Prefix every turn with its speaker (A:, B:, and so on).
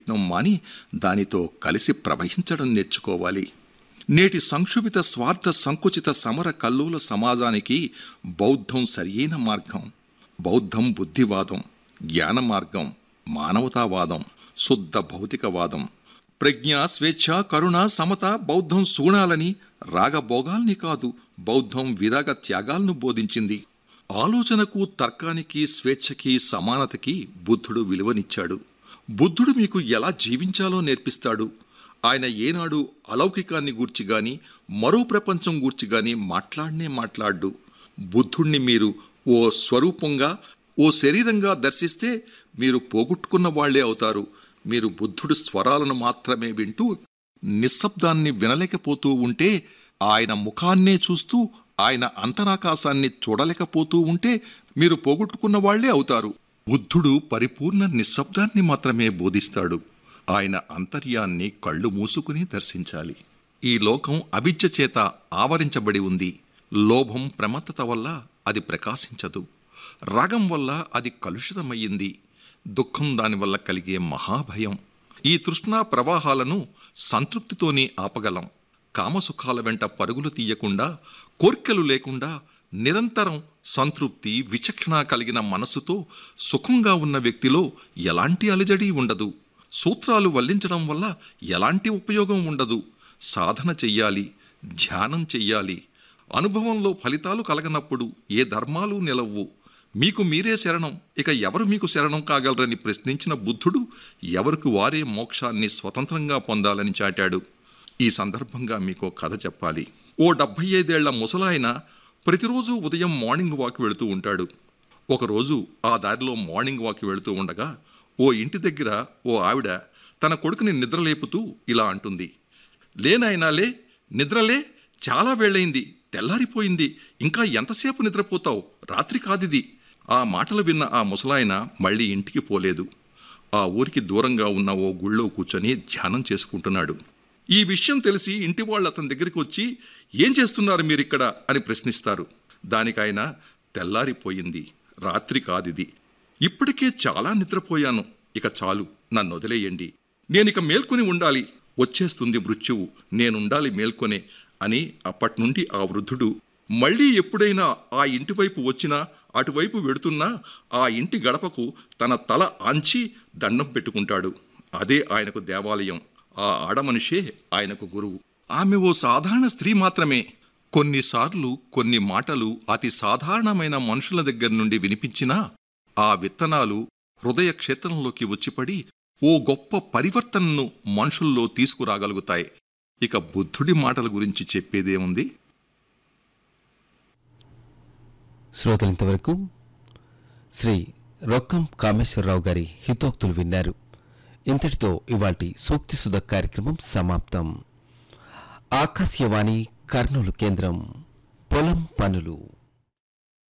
A: మాని దానితో కలిసి ప్రవహించడం నేర్చుకోవాలి. నేటి సంక్షుభిత స్వార్థ సంకుచిత సమర కల్లోల సమాజానికి బౌద్ధం సరియైన మార్గం. బౌద్ధం బుద్ధివాదం, జ్ఞాన మార్గం, మానవతావాదం, శుద్ధ భౌతికవాదం. ప్రజ్ఞ, స్వేచ్ఛ, కరుణ, సమత బౌద్ధం సూణాలని, రాగభోగాల్ని కాదు, బౌద్ధం విరాగ త్యాగాలను బోధించింది. ఆలోచనకు, తర్కానికి, స్వేచ్ఛకి, సమానతకి బుద్ధుడు విలువనిచ్చాడు. బుద్ధుడు మీకు ఎలా జీవించాలో నేర్పిస్తాడు. ఆయన ఏనాడు అలౌకికాన్ని గూర్చిగాని, మరో ప్రపంచం గూర్చిగాని మాట్లాడు. బుద్ధుణ్ణి మీరు ఓ స్వరూపంగా, ఓ శరీరంగా దర్శిస్తే మీరు పోగొట్టుకున్న వాళ్లే అవుతారు. మీరు బుద్ధుడి స్వరాలను మాత్రమే వింటూ నిశ్శబ్దాన్ని వినలేకపోతూ ఉంటే, ఆయన ముఖాన్నే చూస్తూ ఆయన అంతరాకాశాన్ని చూడలేకపోతూ ఉంటే మీరు పోగొట్టుకున్న వాళ్లే అవుతారు. బుద్ధుడు పరిపూర్ణ నిశ్శబ్దాన్ని మాత్రమే బోధిస్తాడు. ఆయన అంతర్యాన్ని కళ్ళు మూసుకుని దర్శించాలి. ఈ లోకం అవిద్య చేత ఆవరించబడి ఉంది. లోభం, ప్రమత్తత వల్ల అది ప్రకాశించదు. రాగం వల్ల అది కలుషితమయ్యింది. దుఃఖం దానివల్ల కలిగే మహాభయం. ఈ తృష్ణా ప్రవాహాలను సంతృప్తితోనే ఆపగలం. కామసుఖాల వెంట పరుగులు తీయకుండా, కోర్కెలు లేకుండా నిరంతరం సంతృప్తి, విచక్షణ కలిగిన మనస్సుతో సుఖంగా ఉన్న వ్యక్తిలో ఎలాంటి అలజడి ఉండదు. సూత్రాలు వల్లించడం వల్ల ఎలాంటి ఉపయోగం ఉండదు. సాధన చెయ్యాలి, ధ్యానం చెయ్యాలి. అనుభవంలో ఫలితాలు కలగనప్పుడు ఏ ధర్మాలు నిలవ్వు. మీకు మీరే శరణం, ఇక ఎవరు మీకు శరణం కాగలరని ప్రశ్నించిన బుద్ధుడు ఎవరికి వారే మోక్షాన్ని స్వతంత్రంగా పొందాలని చాటాడు. ఈ సందర్భంగా మీకో కథ చెప్పాలి. ఓ 75 ఏళ్ల ముసలాయన ప్రతిరోజు ఉదయం మార్నింగ్ వాక్ వెళుతూ ఉంటాడు. ఒకరోజు ఆ దారిలో మార్నింగ్ వాక్ వెళుతూ ఉండగా ఓ ఇంటి దగ్గర ఓ ఆవిడ తన కొడుకుని నిద్రలేపుతూ ఇలా అంటుంది, లేనాయనా లే, నిద్రలే, చాలా వేళయింది, తెల్లారిపోయింది, ఇంకా ఎంతసేపు నిద్రపోతావు, రాత్రి కాదిది. ఆ మాటలు విన్న ఆ ముసలాయన మళ్ళీ ఇంటికి పోలేదు. ఆ ఊరికి దూరంగా ఉన్న ఓ గుళ్ళో కూర్చొని ధ్యానం చేసుకుంటున్నాడు. ఈ విషయం తెలిసి ఇంటి వాళ్ళు అతని దగ్గరికి వచ్చి, ఏం చేస్తున్నారు మీరిక్కడ అని ప్రశ్నిస్తారు. దానికైనా, తెల్లారిపోయింది, రాత్రి కాదిది, ఇప్పటికే చాలా నిద్రపోయాను, ఇక చాలు, నన్ను వదిలేయండి, నేనిక మేల్కొని ఉండాలి, వచ్చేస్తుంది మృత్యువు, నేనుండాలి మేల్కొనే అని అప్పట్నుండి ఆ వృద్ధుడు మళ్లీ ఎప్పుడైనా ఆ ఇంటివైపు వచ్చినా, అటువైపు వెడుతున్నా ఆ ఇంటి గడపకు తన తల ఆంచి దండం పెట్టుకుంటాడు. అదే ఆయనకు దేవాలయం. ఆ ఆడమనిషే ఆయనకు గురువు. ఆమె ఓ సాధారణ స్త్రీ మాత్రమే. కొన్నిసార్లు కొన్ని మాటలు అతి సాధారణమైన మనుషుల దగ్గర నుండి వినిపించినా ఆ విత్తనాలు హృదయ క్షేత్రంలోకి వచ్చిపడి ఓ గొప్ప పరివర్తనను మనుషుల్లో తీసుకురాగలుగుతాయి. ఇక బుద్ధుడి మాటల గురించి చెప్పేదేముంది?
B: శ్రోతలింతవరకు శ్రీ రొక్కం కామేశ్వరరావు గారి హితోక్తులు విన్నారు. ఇంతటితో ఇవాల్టి సూక్తి సుధ కార్యక్రమం సమాప్తం. ఆకాశవాణి కర్నూలు కేంద్రం. పొలం పనులు.